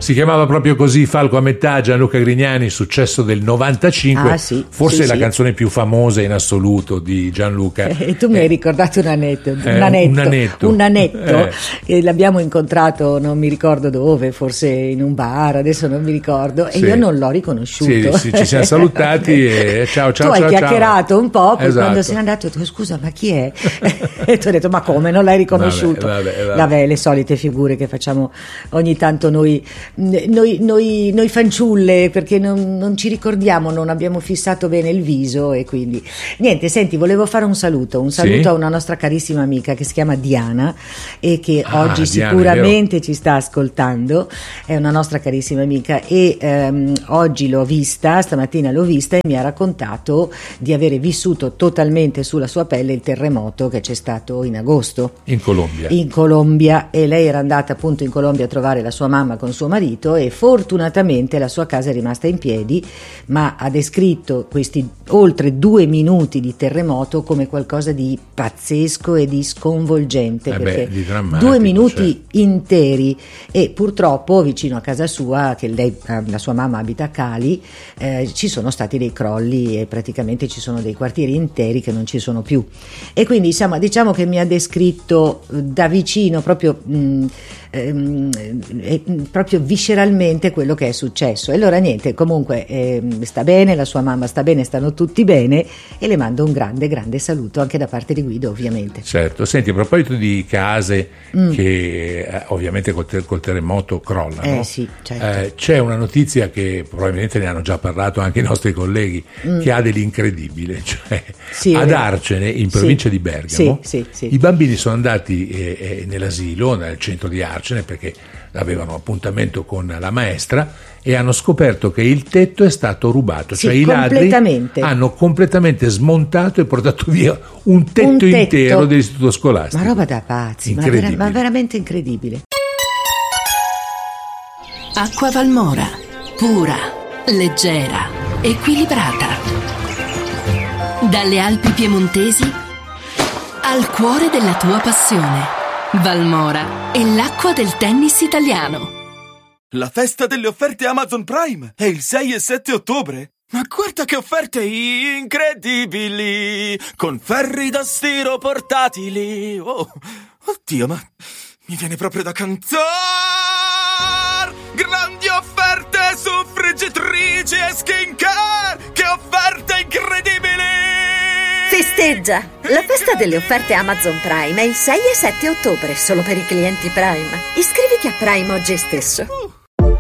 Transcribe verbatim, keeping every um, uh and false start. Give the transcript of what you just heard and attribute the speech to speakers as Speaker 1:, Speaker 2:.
Speaker 1: Si chiamava proprio così, Falco a metà, Gianluca Grignani, successo del novantacinque,
Speaker 2: ah, sì,
Speaker 1: forse
Speaker 2: sì,
Speaker 1: la
Speaker 2: sì.
Speaker 1: canzone più famosa in assoluto di Gianluca.
Speaker 2: E eh, tu mi hai ricordato un anetto, un
Speaker 1: eh,
Speaker 2: anetto,
Speaker 1: un anetto,
Speaker 2: un anetto
Speaker 1: eh.
Speaker 2: che l'abbiamo incontrato, non mi ricordo dove, forse in un bar, adesso non mi ricordo, e
Speaker 1: sì.
Speaker 2: io non l'ho riconosciuto.
Speaker 1: Sì, sì, ci siamo salutati e ciao ciao
Speaker 2: tu
Speaker 1: ciao.
Speaker 2: hai chiacchierato
Speaker 1: ciao.
Speaker 2: un po', poi
Speaker 1: esatto.
Speaker 2: quando sei andato ho detto scusa ma chi è? E tu hai detto ma come, non l'hai riconosciuto?
Speaker 1: Vabbè, vabbè, vabbè.
Speaker 2: Vabbè, le solite figure che facciamo ogni tanto noi, noi, noi, noi fanciulle, perché non, non ci ricordiamo, non abbiamo fissato bene il viso e quindi niente. Senti, volevo fare un saluto, un saluto
Speaker 1: sì?
Speaker 2: a una nostra carissima amica che si chiama Diana e che
Speaker 1: ah,
Speaker 2: oggi
Speaker 1: Diana,
Speaker 2: sicuramente ci sta ascoltando, è una nostra carissima amica e ehm, oggi l'ho vista, stamattina l'ho vista e mi ha raccontato di avere vissuto totalmente sulla sua pelle il terremoto che c'è stato in agosto
Speaker 1: in Colombia.
Speaker 2: in Colombia, e lei era andata appunto in Colombia a trovare la sua mamma con suo marito e fortunatamente la sua casa è rimasta in piedi, ma ha descritto questi oltre due minuti di terremoto come qualcosa di pazzesco e di sconvolgente,
Speaker 1: eh
Speaker 2: perché
Speaker 1: beh, di drammatico,
Speaker 2: due minuti
Speaker 1: cioè.
Speaker 2: interi, e purtroppo vicino a casa sua, che lei, la sua mamma abita a Cali, eh, ci sono stati dei crolli e praticamente ci sono dei quartieri interi che non ci sono più, e quindi insomma, diciamo che mi ha descritto da vicino proprio mh, ehm, eh, proprio visceralmente quello che è successo. E allora niente, comunque eh, sta bene, la sua mamma sta bene, stanno tutti bene, e le mando un grande grande saluto anche da parte di Guido, ovviamente.
Speaker 1: Certo. Senti, a proposito di case
Speaker 2: mm.
Speaker 1: che eh, ovviamente col, ter- col terremoto crollano,
Speaker 2: eh, sì, certo.
Speaker 1: eh, c'è una notizia che probabilmente ne hanno già parlato anche i nostri colleghi, mm. che ha dell'incredibile, cioè
Speaker 2: sì,
Speaker 1: ad Arcene, in provincia
Speaker 2: sì.
Speaker 1: di Bergamo,
Speaker 2: sì, sì, sì.
Speaker 1: i bambini sono andati eh, eh, nell'asilo, nel centro di Arcene, perché avevano appuntamento con la maestra e hanno scoperto che il tetto è stato rubato,
Speaker 2: sì,
Speaker 1: cioè i ladri hanno completamente smontato e portato via un tetto,
Speaker 2: un tetto
Speaker 1: intero dell'istituto scolastico.
Speaker 2: Ma roba da pazzi, ma, vera- ma veramente incredibile.
Speaker 3: Acqua Valmora, pura, leggera, equilibrata. Dalle Alpi piemontesi al cuore della tua passione. Valmora è l'acqua del tennis italiano.
Speaker 4: La festa delle offerte Amazon Prime è il sei e sette ottobre. Ma guarda che offerte incredibili! Con ferri da stiro portatili. Oh, oddio, ma mi viene proprio da cantare! Grandi offerte su friggitrici e skincare! Che offerte incredibili!
Speaker 5: Festeggia! La festa delle offerte Amazon Prime è il sei e sette ottobre, solo per i clienti Prime. Iscriviti a Prime oggi stesso.